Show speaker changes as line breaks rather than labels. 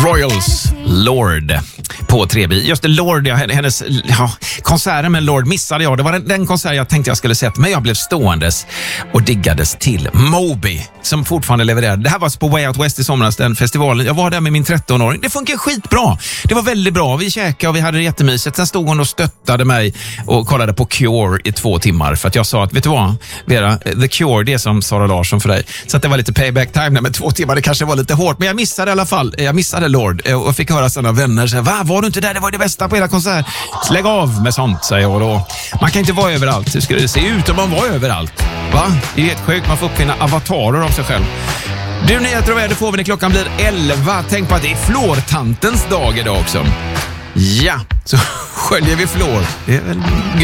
Royals Lord på 3B. Just det, Lord, hennes konserten med Lord missade jag. Det var den konsert jag tänkte jag skulle sett, men jag blev ståendes och diggades till Moby, som fortfarande levererade. Det här var på Way Out West i somras, den festivalen. Jag var där med min 13-åring. Det funkar skitbra. Det var väldigt bra. Vi käkade och vi hade det jättemysigt. Sen stod hon och stöttade mig och kollade på Cure i 2 timmar. För att jag sa att, vet du vad, Vera, The Cure, det är som Sara Larsson för dig. Så att det var lite payback time med 2 timmar. Det kanske var lite hårt, men jag missade i alla fall. Jag missade Lord och fick höra sådana vänner säga, va, var du inte där? Det var det bästa på hela konsert. Lägg av med sånt, säger jag då. Man kan inte vara överallt. Hur skulle det se ut om man var överallt? Va? Det är helt sjukt. Man får uppfinna avatarer av sig själv. Du, nyheter och väder får vi när klockan blir 11. Tänk på att det är flårtantens dag idag också. Ja, så sköljer vi flår. Det är väl